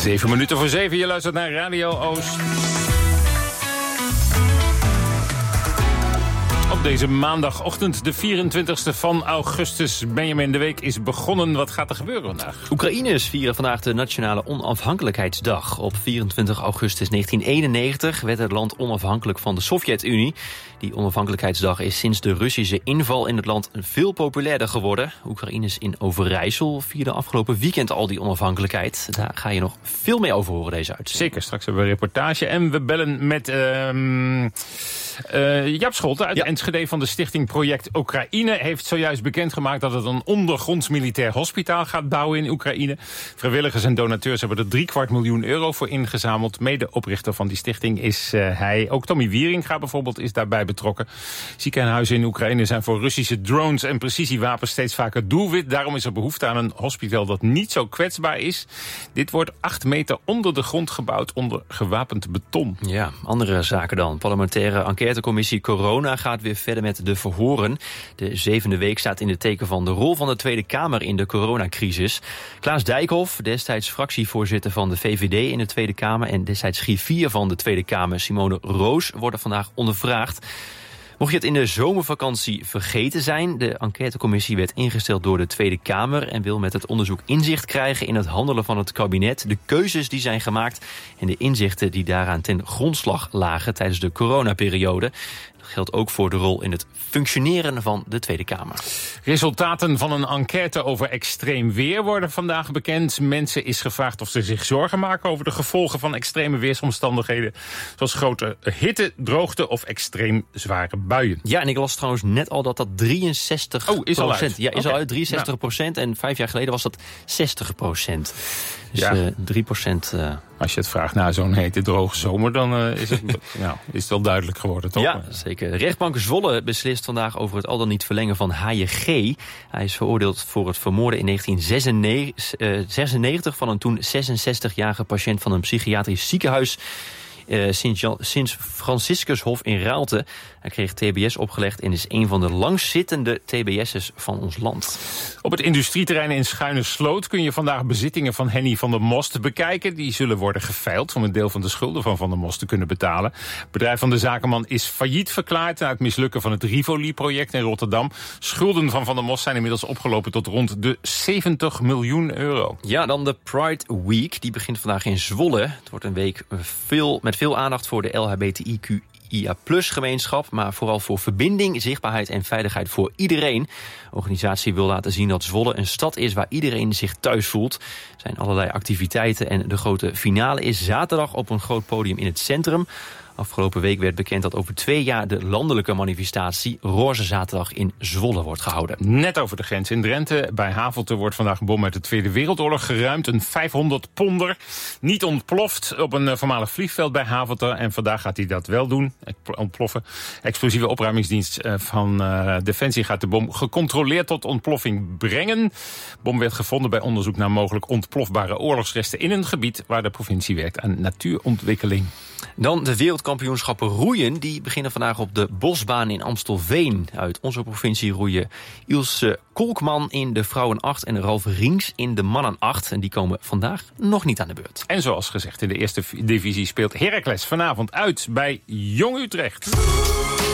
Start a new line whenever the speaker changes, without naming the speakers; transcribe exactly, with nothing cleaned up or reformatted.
Zeven minuten voor zeven, je luistert naar Radio Oost. Op deze maandagochtend, de vierentwintigste van augustus. Benjamin, de week is begonnen. Wat gaat er gebeuren vandaag?
Oekraïners vieren vandaag de Nationale Onafhankelijkheidsdag. Op vierentwintig augustus negentien eenennegentig werd het land onafhankelijk van de Sovjet-Unie. Die onafhankelijkheidsdag is sinds de Russische inval in het land veel populairder geworden. Oekraïners in Overijssel vierden afgelopen weekend al die onafhankelijkheid. Daar ga je nog veel meer over horen deze uitzending.
Zeker, straks hebben we een reportage. En we bellen met uh, uh, Jaap Scholten uit ja. Enschede van de stichting Project Oekraïne. Heeft zojuist bekendgemaakt dat het een ondergronds militair hospitaal gaat bouwen in Oekraïne. Vrijwilligers en donateurs hebben er driekwart miljoen euro voor ingezameld. Medeoprichter van die stichting is uh, hij. Ook Tommy Wieringa bijvoorbeeld is daarbij betrokken. Ziekenhuizen in Oekraïne zijn voor Russische drones en precisiewapens steeds vaker doelwit. Daarom is er behoefte aan een hospitaal dat niet zo kwetsbaar is. Dit wordt acht meter onder de grond gebouwd onder gewapend beton.
Ja, andere zaken dan. Parlementaire enquêtecommissie Corona gaat weer verder met de verhoren. De zevende week staat in het teken van de rol van de Tweede Kamer in de coronacrisis. Klaas Dijkhoff, destijds fractievoorzitter van de V V D in de Tweede Kamer en destijds griffier van de Tweede Kamer, Simone Roos, worden vandaag ondervraagd. Mocht je het in de zomervakantie vergeten zijn, de enquêtecommissie werd ingesteld door de Tweede Kamer en wil met het onderzoek inzicht krijgen in het handelen van het kabinet, de keuzes die zijn gemaakt en de inzichten die daaraan ten grondslag lagen tijdens de coronaperiode. Dat geldt ook voor de rol in het functioneren van de Tweede Kamer.
Resultaten van een enquête over extreem weer worden vandaag bekend. Mensen is gevraagd of ze zich zorgen maken over de gevolgen van extreme weersomstandigheden. Zoals grote hitte, droogte of extreem zware buien.
Ja, en ik las trouwens net al dat dat drieënzestig procent...
Oh, is al uit?
Ja, is
okay.
al uit, drieënzestig procent. Nou. En vijf jaar geleden was dat zestig procent. Dus
ja.
uh, drie procent... Uh...
Als je het vraagt naar zo'n hete, droge zomer, dan uh, is, het, nou, is het wel duidelijk geworden, toch?
Ja, zeker. De rechtbank Zwolle beslist vandaag over het al dan niet verlengen van H J G. Hij is veroordeeld voor het vermoorden in negentien zesennegentig van een toen zesenzestigjarige patiënt van een psychiatrisch ziekenhuis. Uh, Sint Franciscushof in Raalte. Hij kreeg T B S opgelegd en is een van de langstzittende T B S'ers van ons land.
Op het industrieterrein in Schuine Sloot kun je vandaag bezittingen van Henny van der Most bekijken. Die zullen worden geveild om een deel van de schulden van Van der Most te kunnen betalen. Het bedrijf van de zakenman is failliet verklaard na het mislukken van het Rivoli-project in Rotterdam. Schulden van Van der Most zijn inmiddels opgelopen tot rond de zeventig miljoen euro.
Ja, dan de Pride Week. Die begint vandaag in Zwolle. Het wordt een week veel, met veel aandacht voor de L H B T I Q I A plus gemeenschap, maar vooral voor verbinding, zichtbaarheid en veiligheid voor iedereen. De organisatie wil laten zien dat Zwolle een stad is waar iedereen zich thuis voelt. Er zijn allerlei activiteiten en de grote finale is zaterdag op een groot podium in het centrum. Afgelopen week werd bekend dat over twee jaar de landelijke manifestatie Roze Zaterdag in Zwolle wordt gehouden.
Net over de grens in Drenthe. Bij Havelte wordt vandaag een bom uit de Tweede Wereldoorlog geruimd. Een vijfhonderd ponder. Niet ontploft op een voormalig vliegveld bij Havelte. En vandaag gaat hij dat wel doen. Ontploffen. Explosieve opruimingsdienst van uh, Defensie gaat de bom gecontroleerd tot ontploffing brengen. De bom werd gevonden bij onderzoek naar mogelijk ontplofbare oorlogsresten in een gebied waar de provincie werkt aan natuurontwikkeling.
Dan de wereldkampioenschappen roeien. Die beginnen vandaag op de Bosbaan in Amstelveen. Uit onze provincie roeien Ilse Kolkman in de vrouwen acht en Ralf Rienks in de mannen acht. En die komen vandaag nog niet aan de beurt.
En zoals gezegd, in de eerste divisie speelt Heracles vanavond uit bij Jong Utrecht.